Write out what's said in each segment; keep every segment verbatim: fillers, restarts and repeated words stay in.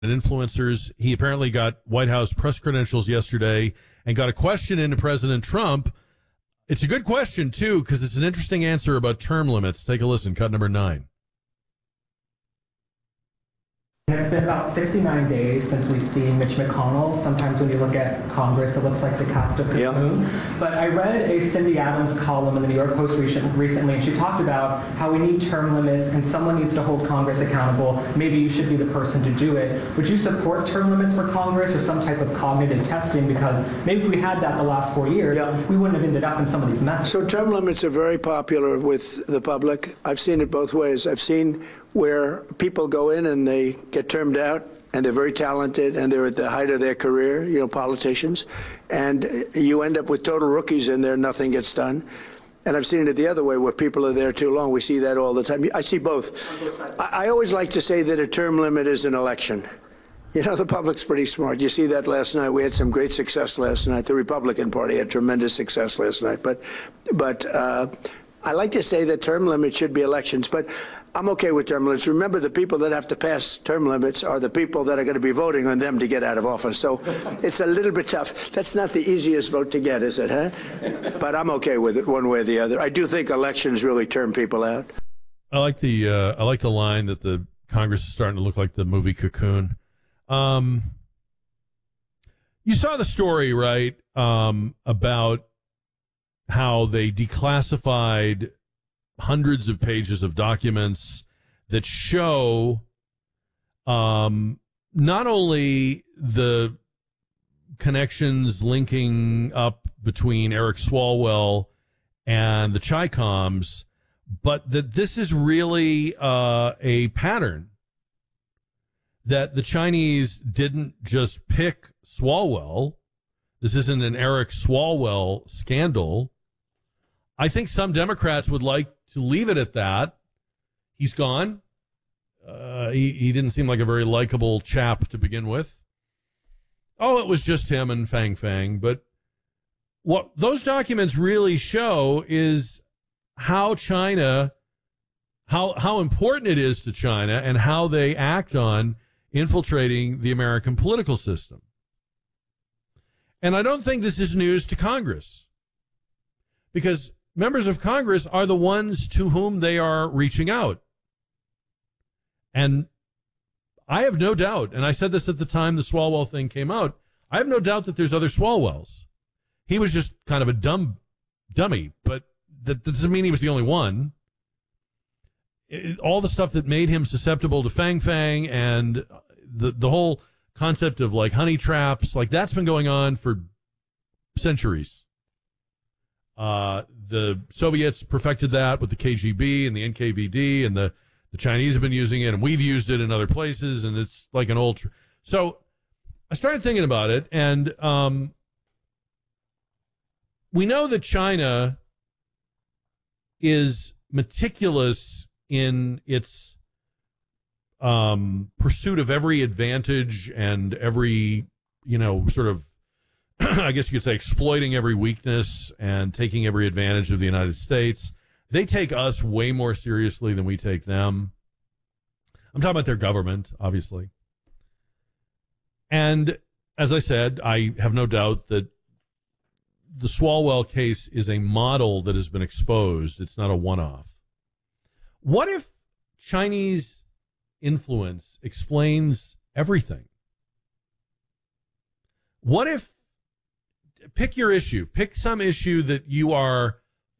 influencers. He apparently got White House press credentials yesterday and got a question into President Trump. It's a good question, too, because it's an interesting answer about term limits. Take a listen. Cut number nine. It's been about sixty-nine days since we've seen Mitch McConnell. Sometimes when you look at Congress, it looks like the cast of Cocoon. Yep. But I read a Cindy Adams column in the New York Post recently, and she talked about how we need term limits and someone needs to hold Congress accountable. Maybe you should be the person to do it. Would you support term limits for Congress or some type of cognitive testing? Because maybe if we had that the last four years, yeah. we wouldn't have ended up in some of these messes. So term limits are very popular with the public. I've seen it both ways. I've seen where people go in and they get termed out and they're very talented and they're at the height of their career, you know, politicians, and you end up with total rookies in there, nothing gets done. And I've seen it the other way where people are there too long. We see that all the time. I see both. I, I always like to say that a term limit is an election. You know, the public's pretty smart. You see that last night. We had some great success last night. The Republican Party had tremendous success last night. But, but uh, I like to say that term limits should be elections. But I'm okay with term limits. Remember, the people that have to pass term limits are the people that are going to be voting on them to get out of office. So it's a little bit tough. That's not the easiest vote to get, is it, huh? But I'm okay with it one way or the other. I do think elections really term people out. I like the uh, I like the line that the Congress is starting to look like the movie Cocoon. Um, you saw the story, right, um, about how they declassified hundreds of pages of documents that show um, not only the connections linking up between Eric Swalwell and the Chi-Coms, but that this is really uh, a pattern, that the Chinese didn't just pick Swalwell. This isn't an Eric Swalwell scandal. I think some Democrats would like to leave it at that. He's gone. Uh, he, he didn't seem like a very likable chap to begin with. Oh, it was just him and Fang Fang. But what those documents really show is how China, how how important it is to China and how they act on infiltrating the American political system. And I don't think this is news to Congress, because members of Congress are the ones to whom they are reaching out. And I have no doubt, and I said this at the time the Swalwell thing came out, I have no doubt that there's other Swalwells. He was just kind of a dumb dummy, but that, that doesn't mean he was the only one. It, all the stuff that made him susceptible to Fang Fang and the the whole concept of like honey traps, like that's been going on for centuries. Uh, the Soviets perfected that with the K G B and the N K V D, and the, the Chinese have been using it, and we've used it in other places, and it's like an old... Tr- so I started thinking about it, and um, we know that China is meticulous in its um, pursuit of every advantage and every, you know, sort of, I guess you could say, exploiting every weakness and taking every advantage of the United States. They take us way more seriously than we take them. I'm talking about their government, obviously. And as I said, I have no doubt that the Swalwell case is a model that has been exposed. It's not a one-off. What if Chinese influence explains everything? What if, pick your issue, pick some issue that you are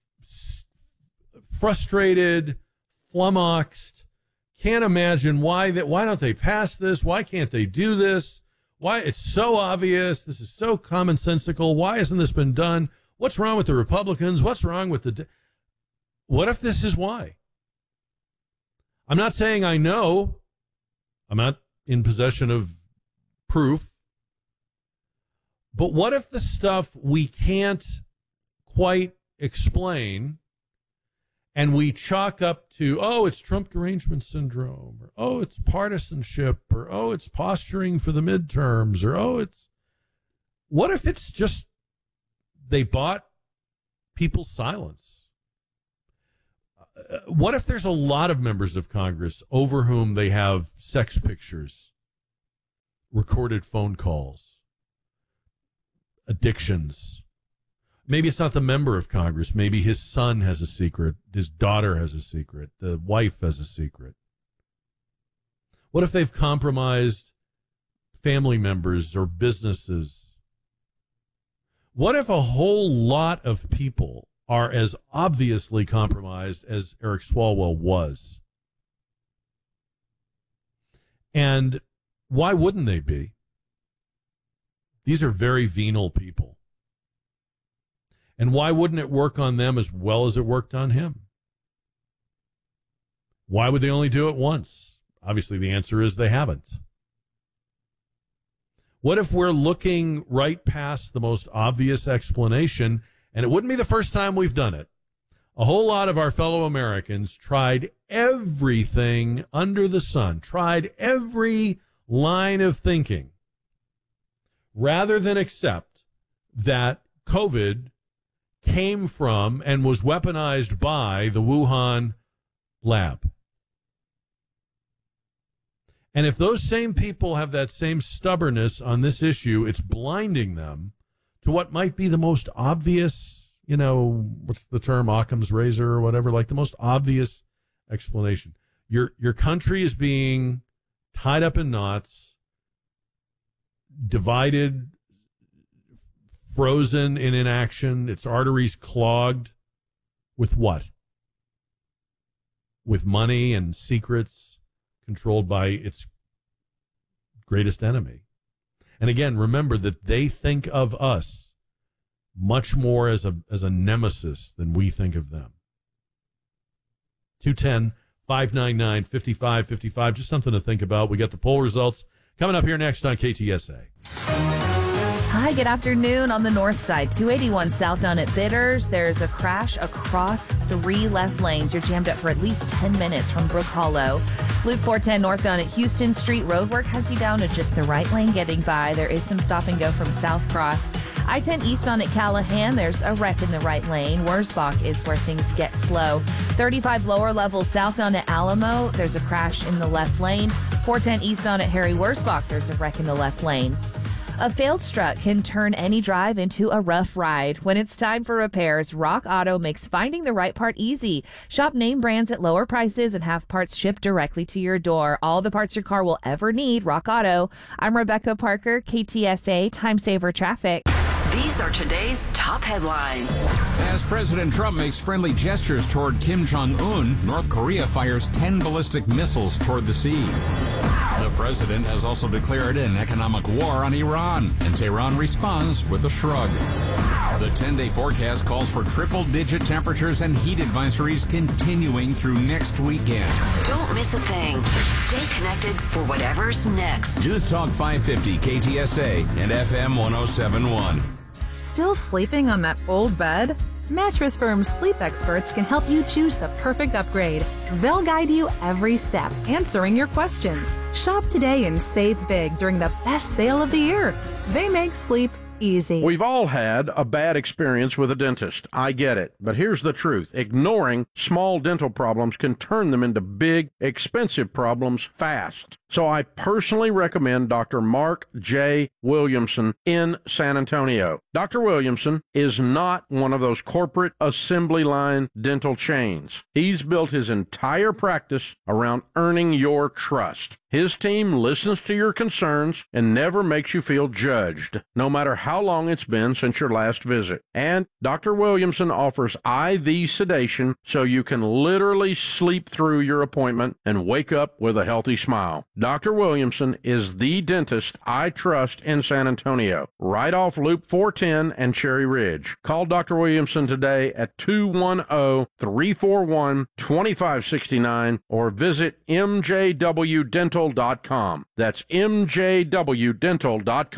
frustrated, flummoxed, can't imagine why that, why don't they pass this? Why can't they do this? Why it's so obvious. This is so commonsensical. Why hasn't this been done? What's wrong with the Republicans? What's wrong with the... De- what if this is why? I'm not saying I know. I'm not in possession of proof. But what if the stuff we can't quite explain and we chalk up to, oh, it's Trump derangement syndrome, or oh, it's partisanship, or oh, it's posturing for the midterms, or oh, it's... What if it's just they bought people's silence? Uh, what if there's a lot of members of Congress over whom they have sex pictures? recorded phone calls, addictions. Maybe it's not the member of Congress. Maybe his son has a secret. His daughter has a secret. The wife has a secret. What if they've compromised family members or businesses? What if a whole lot of people are as obviously compromised as Eric Swalwell was? And why wouldn't they be? These are very venal people. And why wouldn't it work on them as well as it worked on him? Why would they only do it once? Obviously, the answer is they haven't. What if we're looking right past the most obvious explanation, and it wouldn't be the first time we've done it? A whole lot of our fellow Americans tried everything under the sun, tried every line of thinking, rather than accept that COVID came from and was weaponized by the Wuhan lab. And if those same people have that same stubbornness on this issue, it's blinding them to what might be the most obvious, you know, what's the term, Occam's razor or whatever, like the most obvious explanation. Your your country is being tied up in knots, divided, frozen in inaction, its arteries clogged with what? With money and secrets controlled by its greatest enemy. And again, remember that they think of us much more as a as a nemesis than we think of them. two one zero, five nine nine, five five five five, just something to think about. We got the poll results coming up here next on K T S A. Hi, good afternoon. On the north side, two eighty-one southbound at Bitters, there's a crash across three left lanes. You're jammed up for at least ten minutes from Brook Hollow. Loop four ten northbound at Houston Street, roadwork has you down to just the right lane getting by. There is some stop and go from South Cross. I ten eastbound at Callahan, there's a wreck in the right lane. Wurzbach is where things get slow. thirty-five lower level southbound at Alamo, there's a crash in the left lane. four ten eastbound at Harry Wurzbach, there's a wreck in the left lane. A failed strut can turn any drive into a rough ride. When it's time for repairs, Rock Auto makes finding the right part easy. Shop name brands at lower prices and have parts shipped directly to your door. All the parts your car will ever need, Rock Auto. I'm Rebecca Parker, K T S A Time Saver Traffic. These are today's top headlines. As President Trump makes friendly gestures toward Kim Jong-un, North Korea fires ten ballistic missiles toward the sea. The president has also declared an economic war on Iran, and Tehran responds with a shrug. The ten-day forecast calls for triple-digit temperatures and heat advisories continuing through next weekend. Don't miss a thing. Stay connected for whatever's next. News Talk five fifty K T S A and F M one oh seven point one. Still sleeping on that old bed? Mattress Firm's sleep experts can help you choose the perfect upgrade. They'll guide you every step, answering your questions. Shop today and save big during the best sale of the year. They make sleep easy. We've all had a bad experience with a dentist. I get it. But here's the truth. Ignoring small dental problems can turn them into big, expensive problems fast. So I personally recommend Doctor Mark J. Williamson in San Antonio. Doctor Williamson is not one of those corporate assembly line dental chains. He's built his entire practice around earning your trust. His team listens to your concerns and never makes you feel judged, no matter how long it's been since your last visit. And Doctor Williamson offers I V sedation so you can literally sleep through your appointment and wake up with a healthy smile. Doctor Williamson is the dentist I trust in San Antonio, right off Loop four ten and Cherry Ridge. Call Doctor Williamson today at two one zero, three four one, two five six nine or visit m j w dental dot com. That's m j w dental dot com.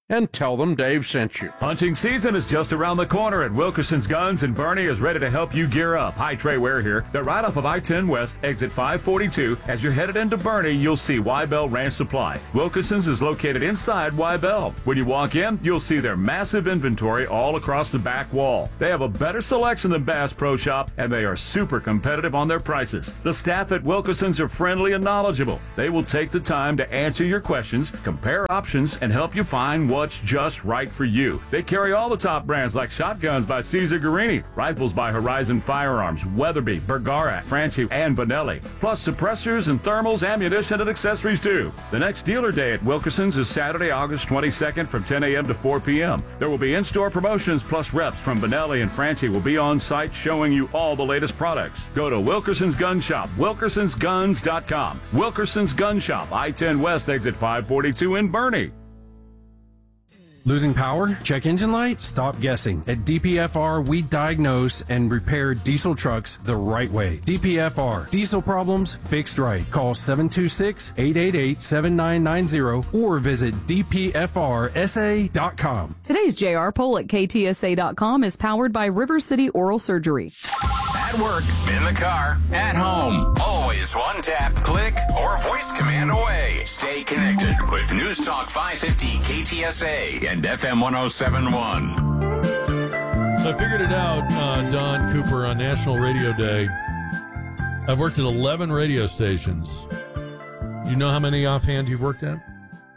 and tell them Dave sent you. Hunting season is just around the corner, and Wilkerson's Guns in Bernie is ready to help you gear up. Hi, Trey Ware here. They're right off of I ten West, exit five forty-two. As you're headed into Bernie, you'll see Wybell Ranch Supply. Wilkerson's is located inside Wybell. When you walk in, you'll see their massive inventory all across the back wall. They have a better selection than Bass Pro Shop, and they are super competitive on their prices. The staff at Wilkerson's are friendly and knowledgeable. They will take the time to answer your questions, compare options, and help you find what's just right for you. They carry all the top brands like shotguns by Cesar Guerini, rifles by Horizon Firearms, Weatherby, Bergara, Franchi, and Benelli, plus suppressors and thermals, ammunition, and accessories too. The next dealer day at Wilkerson's is Saturday, August twenty-second from ten a.m. to four p.m. There will be in-store promotions, plus reps from Benelli and Franchi will be on site showing you all the latest products. Go to Wilkerson's Gun Shop, wilkersons guns dot com. Wilkerson's Gun Shop, I ten West, exit five forty-two in Bernie. Losing power? Check engine light? Stop guessing. At D P F R, we diagnose and repair diesel trucks the right way. D P F R. Diesel problems fixed right. Call seven two six, eight eight eight, seven nine nine zero or visit d p f r s a dot com. Today's J R poll at k t s a dot com is powered by River City Oral Surgery. At work, in the car, at home. Always one tap, click, or voice command away. Stay connected with News Talk five fifty K T S A and F M one oh seven point one. So I figured it out, uh, Don Cooper, on National Radio Day. I've worked at eleven radio stations. Do you know how many offhand you've worked at?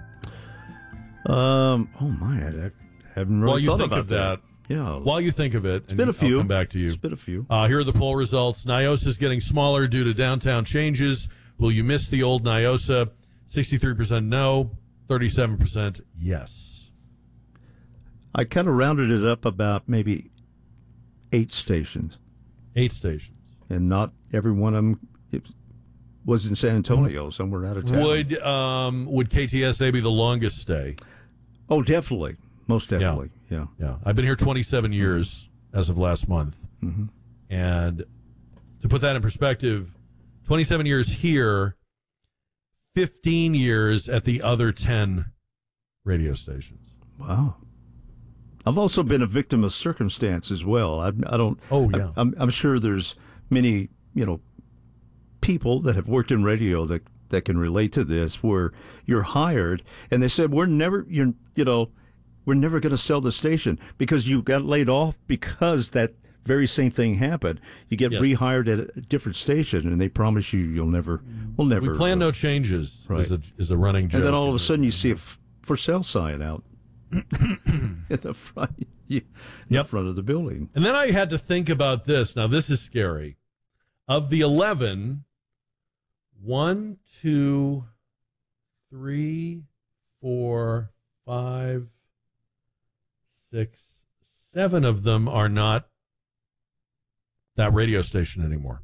Um. Oh, my. I haven't really While you thought think about of that. Yeah. While you think of it, It's and been a few. I'll come back to you. It's been a few. Uh, here are the poll results. Nyosa is getting smaller due to downtown changes. Will you miss the old Nyosa? sixty-three percent no, thirty-seven percent yes. I kind of rounded it up about maybe eight stations. Eight stations. And not every one of them it was in San Antonio, somewhere out of town. Would um, would K T S A be the longest stay? Oh, definitely. Most definitely, yeah. Yeah. I've been here twenty-seven years as of last month. Mm-hmm. And to put that in perspective, twenty-seven years here, fifteen years at the other ten radio stations. Wow. I've also been a victim of circumstance as well. I, I don't. Oh yeah. I, I'm, I'm sure there's many, you know, people that have worked in radio that that can relate to this, where you're hired and they said we're never, you're, you know, we're never going to sell the station because you got laid off because that very same thing happened. You get yes. rehired at a different station and they promise you you'll never, we'll never. We plan uh, no changes. Right. Is a, is a running joke. And then all of a sudden you see a f- for sale sign out in the front, in yep. the front of the building. And then I had to think about this. Now this is scary. Of the eleven, one, two, three, four, five, six, seven of them are not that radio station anymore.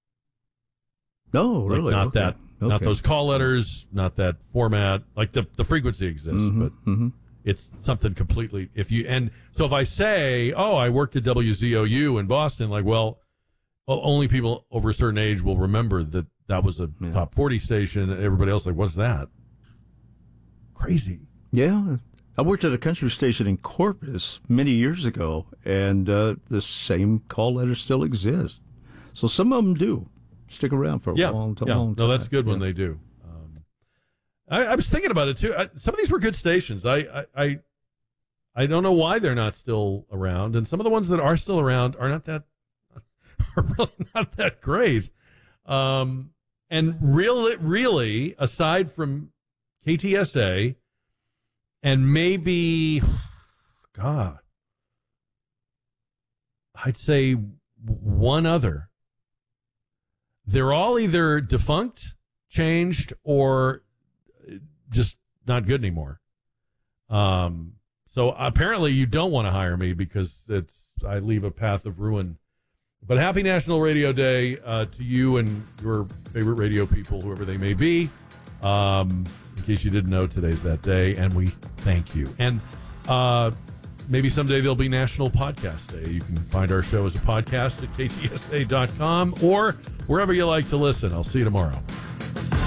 No, like really? Not okay. that. Okay. Not those call letters. Not that format. Like the the frequency exists, Mm-hmm, but mm-hmm. it's something completely. If you and so if I say, oh, I worked at W Z O U in Boston, like, well, only people over a certain age will remember that that was a yeah. top forty station. Everybody else, like, what's that? Crazy. Yeah. I worked at a country station in Corpus many years ago, and uh, the same call letters still exist. So some of them do stick around for a yeah, long, yeah. long time. No, that's good yeah. when they do. Um, I, I was thinking about it, too. I, some of these were good stations. I, I, I, I don't know why they're not still around, and some of the ones that are still around are not that are really not that great. Um, and really, really, aside from K T S A, and maybe, God, I'd say one other. They're all either defunct, changed, or just not good anymore. Um, so apparently you don't want to hire me because it's I leave a path of ruin. But happy National Radio Day uh, to you and your favorite radio people, whoever they may be. Um, in case you didn't know, today's that day, and we thank you. And uh, maybe someday there'll be National Podcast Day. You can find our show as a podcast at k t s a dot com or wherever you like to listen. I'll see you tomorrow.